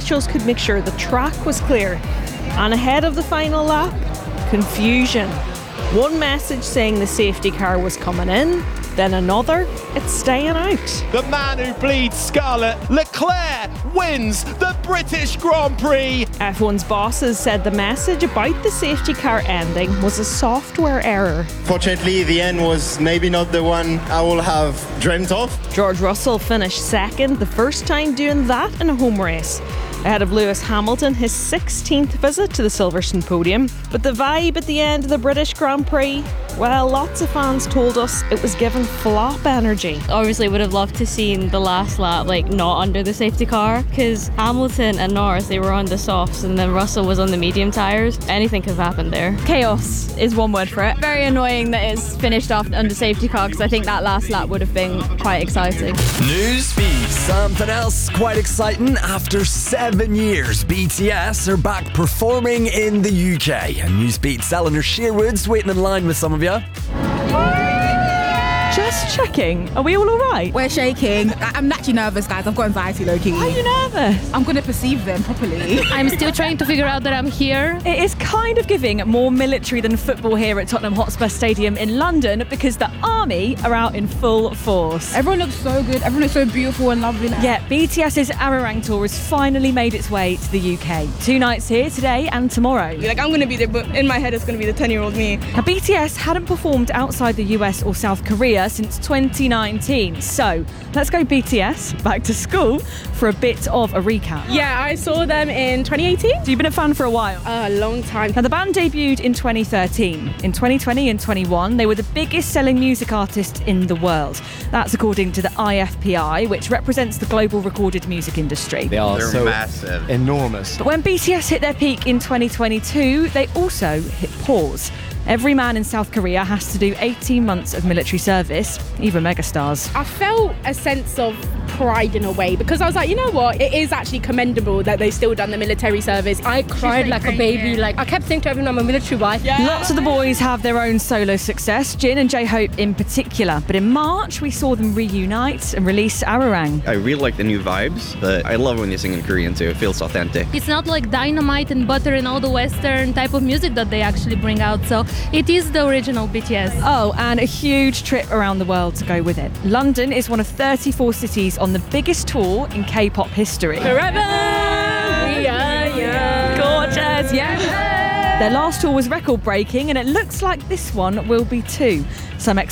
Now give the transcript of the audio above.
officials could make sure the track was clear. And ahead of the final lap, confusion. One message saying the safety car was coming in, then another, it's staying out. The man who bleeds scarlet, Leclerc, wins the British Grand Prix. F1's bosses said the message about the safety car ending was a software error. Fortunately, the end was maybe not the one I would have dreamt of. George Russell finished second, the first time doing that in a home race, ahead of Lewis Hamilton, his 16th visit to the Silverstone podium. But the vibe at the end of the British Grand Prix, well, lots of fans told us it was giving flop energy. Obviously would have loved to seen the last lap not under the safety car, because Hamilton and Norris, they were on the softs and then Russell was on the medium tyres. Anything could have happened there. Chaos is one word for it. Very annoying that it's finished off under safety car, because I think that last lap would have been quite exciting. Newsfeed. Something else quite exciting. After 7 years, BTS are back performing in the UK. And Newsbeat's Eleanor Shearwood's waiting in line with some of you. Just checking, are we all alright? We're shaking. I'm actually nervous, guys. I've got anxiety, low-key. Are you nervous? I'm going to perceive them properly. I'm still trying to figure out that I'm here. It is kind of giving more military than football here at Tottenham Hotspur Stadium in London, because the army are out in full force. Everyone looks so good. Everyone looks so beautiful and lovely. Yeah, BTS's Arirang tour has finally made its way to the UK. 2 nights here, today and tomorrow. I'm going to be there, but in my head it's going to be the 10-year-old me. Now, BTS hadn't performed outside the US or South Korea since 2019. So let's go BTS back to school for a bit of a recap. Yeah, I saw them in 2018. So you've been a fan for a while? A long time. Now, the band debuted in 2013. In 2020 and 21, they were the biggest selling music artist in the world. That's according to the IFPI, which represents the global recorded music industry. They're so massive. Enormous. But when BTS hit their peak in 2022, they also hit pause. Every man in South Korea has to do 18 months of military service, even megastars. I felt a sense of pride in a way, because I was like, you know what, it is actually commendable that they've still done the military service. I cried like a baby. I kept saying to everyone, I'm a military wife. Yeah. Lots of the boys have their own solo success, Jin and J-Hope in particular. But in March, we saw them reunite and release Arirang. I really like the new vibes, but I love when you sing in Korean too. It feels authentic. It's not like Dynamite and Butter and all the Western type of music that they actually bring out. So it is the original BTS. Oh, and a huge trip around the world to go with it. London is one of 34 cities on the biggest tour in K-pop history. Forever we are young. Gorgeous, yeah. Their last tour was record-breaking, and it looks like this one will be too. Some